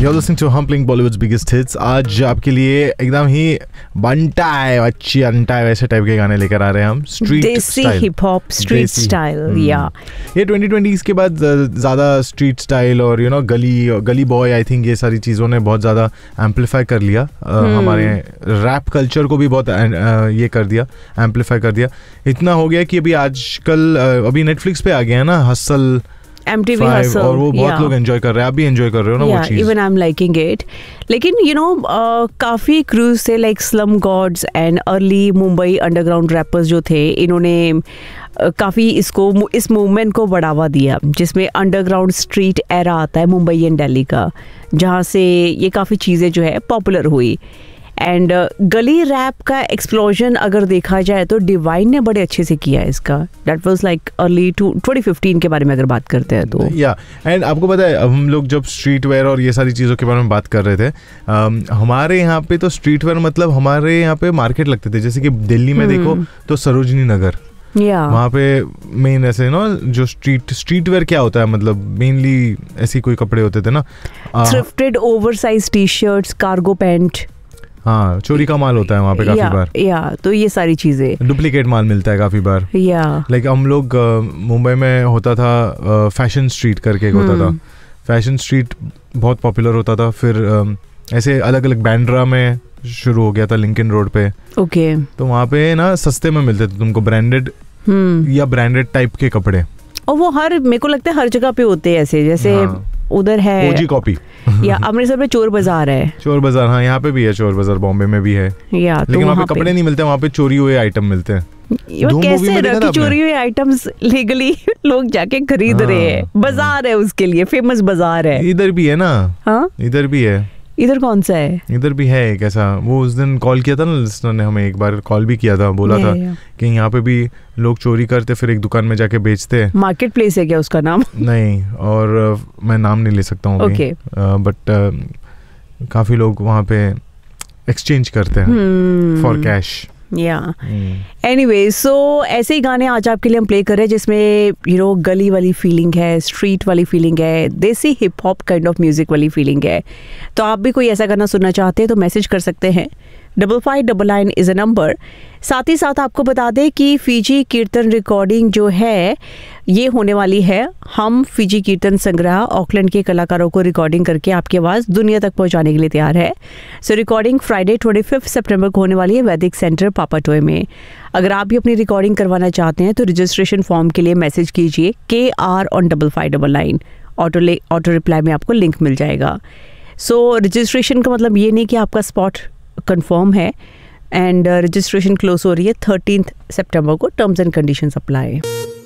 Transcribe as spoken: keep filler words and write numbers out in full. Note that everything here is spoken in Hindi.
You're listening to Humpling Bollywood's biggest hits. आज आपके लिए एकदम ही बंटाई अच्छी अंटाई वैसे टाइप के गाने लेकर आ रहे हैं हम. स्ट्रीट देसी हिप हॉप स्ट्रीट स्टाइल. या ये ट्वेंटी ट्वेंटीज़ के बाद ज़्यादा स्ट्रीट स्टाइल और यू नो गली गली बॉय आई थिंक ये सारी चीज़ों ने बहुत ज़्यादा एम्पलीफाई कर लिया. uh, हमारे रैप कल्चर को भी बहुत uh, ये कर दिया, एम्पलीफाई कर दिया. इतना हो गया कि अभी आजकल uh, अभी नेटफ्लिक्स पे आ गया है ना hustle, M T V Hustle, और वो बहुत yeah. लोग एंजॉय कर रहे हैं. आप भी एंजॉय कर रहे हो ना yeah, वो चीज. even I'm liking it. लेकिन you know uh, काफी क्रूज थे like slum gods and early Mumbai underground rappers जो थे, इन्होंने uh, काफी इसको इस मूवमेंट को बढ़ावा दिया जिसमें अंडरग्राउंड स्ट्रीट एरा आता है मुंबई एंड दिल्ली का, जहाँ से ये काफी चीजें जो है पॉपुलर हुई. एंड uh, गली रैप का एक्सप्लोजन अगर देखा जाए तो डिवाइन ने बड़े अच्छे से किया है इसका. That was like early to twenty fifteen के बारे में अगर बात करते हैं तो. या एंड आपको पता है हम लोग जब स्ट्रीट वेयर और ये सारी चीज़ों के बारे में बात कर रहे थे, um, हमारे यहाँ पे तो स्ट्रीट वेयर मतलब हमारे यहाँ पे मार्केट लगते थे. जैसे कि दिल्ली में देखो तो सरोजनी नगर, yeah. वहाँ पे मेन ऐसे नो जो स्ट्रीट स्ट्रीट वेयर क्या होता है, मतलब मेनली ऐसी कोई कपड़े होते थे ना, thrifted oversize T shirts, cargo pant. हाँ, चोरी का माल होता है वहाँ पे काफी या, बार. या तो ये सारी चीजें, डुप्लीकेट माल मिलता है काफी बार. या लाइक like, हम लोग मुंबई में होता था फैशन स्ट्रीट करके एक होता था. फैशन स्ट्रीट बहुत पॉपुलर होता था. फिर uh, ऐसे अलग अलग बैंड्रा में शुरू हो गया था लिंकन रोड पे. Okay okay. तो वहाँ पे ना सस्ते में मिलते थे तुमको ब्रांडेड या ब्रांडेड टाइप के कपड़े. और वो हर मेरे को लगता है हर जगह पे होते हैं ऐसे, जैसे हाँ. उधर है ओजी कॉपी या अमृतसर में चोर बाजार है. चोर बाजार, हाँ यहाँ पे भी है चोर बाजार, बॉम्बे में भी है. या लेकिन तो वहाँ पे कपड़े नहीं मिलते, वहाँ पे चोरी हुए आइटम मिलते हैं. कैसे रखी चोरी हुए आइटम्स लीगली लोग जाके खरीद हाँ, रहे हैं. बाजार है उसके लिए, फेमस बाजार है. इधर भी है ना. हाँ इधर भी है. इधर कौन सा है? इधर भी है एक ऐसा. वो उस दिन कॉल किया था ना लिस्टर ने हमें, एक बार कॉल भी किया था, बोला था कि यहाँ पे भी लोग चोरी करते फिर एक दुकान में जाके बेचते. मार्केट प्लेस है क्या उसका नाम? नहीं, और मैं नाम नहीं ले सकता हूँ ओके, बट काफी लोग वहाँ पे एक्सचेंज करते हैं फॉर कैश. या एनीवे, सो ऐसे ही गाने आज आपके लिए हम प्ले कर रहे हैं जिसमें यू नो गली वाली फीलिंग है, स्ट्रीट वाली फीलिंग है, देसी hip hop kind of music वाली फीलिंग है. तो आप भी कोई ऐसा गाना सुनना चाहते हैं तो मैसेज कर सकते हैं. Double five double nine is a number. साथ ही साथ आपको बता दें कि फीजी कीर्तन रिकॉर्डिंग जो है ये होने वाली है. हम फीजी कीर्तन संग्रह ऑकलैंड के कलाकारों को रिकॉर्डिंग करके आपकी आवाज़ दुनिया तक पहुंचाने के लिए तैयार है. सो recording Friday twenty fifth September को होने वाली है वैदिक सेंटर पापाटोए में. अगर आप भी अपनी रिकॉर्डिंग करवाना चाहते हैं तो रजिस्ट्रेशन फॉर्म के लिए मैसेज कीजिए के are on double five double nine. Auto ले ऑटो रिप्लाई में आपको लिंक मिल जाएगा. सो रजिस्ट्रेशन का मतलब ये नहीं कि आपका स्पॉट कंफर्म है, एंड रजिस्ट्रेशन क्लोज हो रही है थर्टीन्थ सितंबर को. Terms and conditions apply.